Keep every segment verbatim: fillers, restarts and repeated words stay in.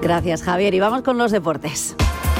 Gracias, Javier. Y vamos con los deportes.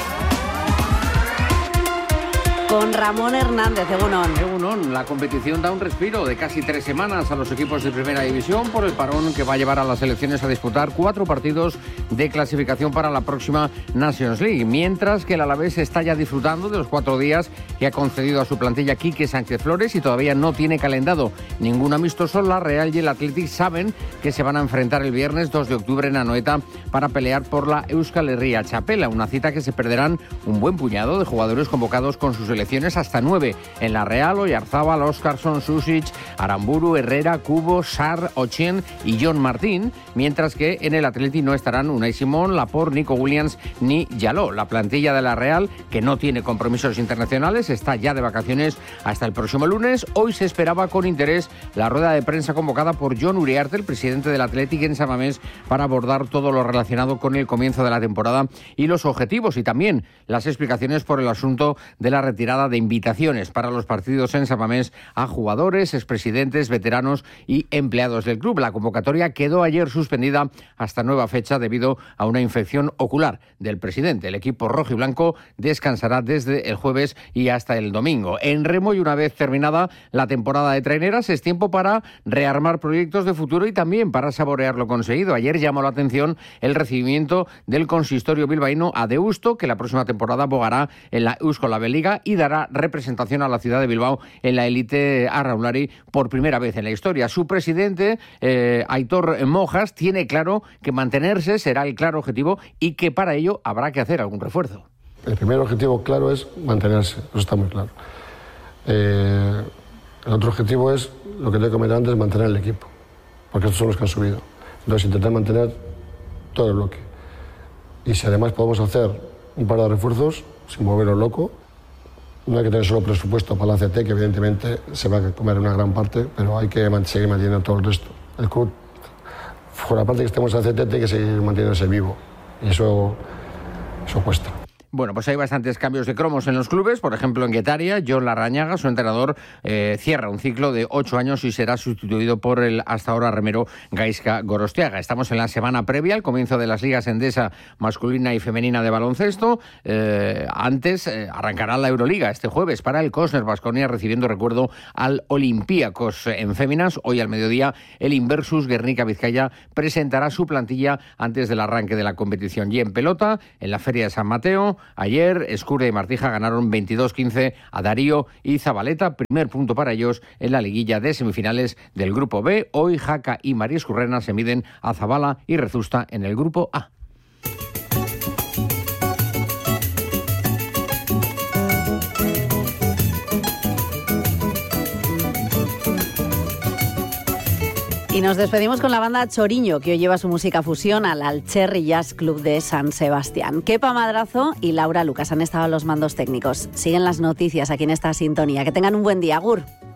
Con Ramón Hernández, Egunon. Egunon, la competición da un respiro de casi tres semanas a los equipos de Primera División por el parón que va a llevar a las selecciones a disputar cuatro partidos de clasificación para la próxima Nations League, mientras que el Alavés está ya disfrutando de los cuatro días que ha concedido a su plantilla Quique Sánchez Flores y todavía no tiene calendado ningún amistoso. La Real y el Athletic saben que se van a enfrentar el viernes dos de octubre en Anoeta para pelear por la Euskal Herria Txapela, una cita que se perderán un buen puñado de jugadores convocados con sus selecciones, hasta nueve en la Real: Oyarzábal, Óscarson, Susic, Aramburu, Herrera, Cubo, Sar, Ochien y John Martín, mientras que en el Atleti no estarán Unai Simón, Laporte, Nico Williams ni Yaló. La plantilla de la Real, que no tiene compromisos internacionales, está ya de vacaciones hasta el próximo lunes. Hoy se esperaba con interés la rueda de prensa convocada por Jon Uriarte, el presidente del Athletic, en San Mamés, para abordar todo lo relacionado con el comienzo de la temporada y los objetivos, y también las explicaciones por el asunto de la retirada de invitaciones para los partidos en San Mamés a jugadores, expresidentes, veteranos y empleados del club. La convocatoria quedó ayer suspendida hasta nueva fecha debido a una infección ocular del presidente. El equipo rojo y blanco descansará desde el jueves y hasta el domingo. En remo, y una vez terminada la temporada de traineras, es tiempo para rearmar proyectos de futuro y también para saborear lo conseguido. Ayer llamó la atención el recibimiento del consistorio bilbaíno a Deusto, que la próxima temporada bogará en la Eusko Liga y dará representación a la ciudad de Bilbao en la élite arraunlari por primera vez en la historia. Su presidente, eh, Aitor Mojas, tiene claro que mantenerse será el claro objetivo y que para ello habrá que hacer algún refuerzo. El primer objetivo claro es mantenerse, eso está muy claro. Eh, el otro objetivo es, lo que te he comentado antes, mantener el equipo, porque estos son los que han subido. Entonces, intentar mantener todo el bloque. Y si además podemos hacer un par de refuerzos, sin moverlo loco, no hay que tener solo presupuesto para la C T, que evidentemente se va a comer una gran parte, pero hay que seguir manteniendo todo el resto. El club, por la parte que estemos en la C T, tiene que seguir manteniéndose vivo, y eso, eso cuesta. Bueno, pues hay bastantes cambios de cromos en los clubes. Por ejemplo, en Guetaria, Jon Larrañaga, su entrenador, eh, cierra un ciclo de ocho años y será sustituido por el hasta ahora remero Gaizka Gorostiaga. Estamos en la semana previa al comienzo de las ligas Endesa masculina y femenina de baloncesto. Eh, antes eh, arrancará la Euroliga este jueves para el Kosner Baskonia, recibiendo, recuerdo, al Olympiacos en féminas. Hoy al mediodía el Inversus Guernica Vizcaya presentará su plantilla antes del arranque de la competición. Y en pelota, en la Feria de San Mateo, ayer Escurdia y Martija ganaron veintidós quince a Darío y Zabaleta, primer punto para ellos en la liguilla de semifinales del Grupo B. Hoy Jaca y María Escurrena se miden a Zabala y Rezusta en el Grupo A. Y nos despedimos con la banda Choriño, que hoy lleva su música fusión al Alcherri Jazz Club de San Sebastián. Kepa Madrazo y Laura Lucas han estado a los mandos técnicos. Siguen las noticias aquí en esta sintonía. Que tengan un buen día. Agur.